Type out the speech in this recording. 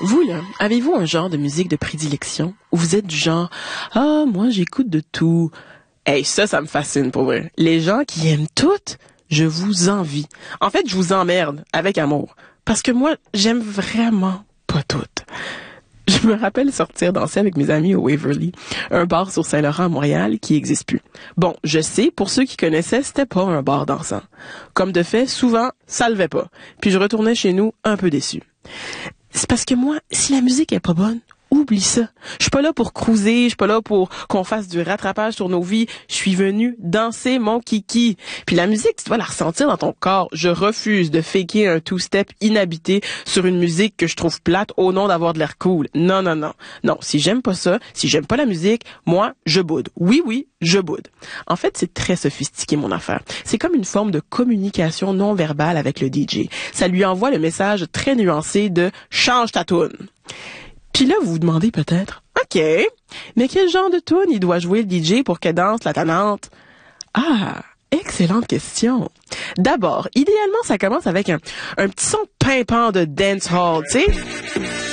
Vous, là, avez-vous un genre de musique de prédilection? Ou vous êtes du genre, ah, moi, j'écoute de tout. Hey, ça me fascine, pour vrai. Les gens qui aiment tout, je vous envie. En fait, je vous emmerde, avec amour. Parce que moi, j'aime vraiment pas tout. Je me rappelle sortir danser avec mes amis au Waverly, un bar sur Saint-Laurent à Montréal qui n'existe plus. Bon, je sais, pour ceux qui connaissaient, c'était pas un bar dansant. Comme de fait, souvent, ça levait pas. Puis je retournais chez nous un peu déçu. C'est parce que moi, si la musique est pas bonne, oublie ça. Je suis pas là pour cruiser, je suis pas là pour qu'on fasse du rattrapage sur nos vies. Je suis venu danser mon kiki. Puis la musique, tu dois la ressentir dans ton corps. Je refuse de faker un two-step inhabité sur une musique que je trouve plate au nom d'avoir de l'air cool. Non, non, non. Non, si j'aime pas ça, si j'aime pas la musique, moi, je boude. Oui, je boude. En fait, c'est très sophistiqué, mon affaire. C'est comme une forme de communication non verbale avec le DJ. Ça lui envoie le message très nuancé de « change ta toune ». Puis là, vous vous demandez peut-être, OK, mais quel genre de tune il doit jouer le DJ pour qu'elle danse la tannante? Ah, excellente question. D'abord, idéalement, ça commence avec un petit son pimpant de dancehall, tu sais.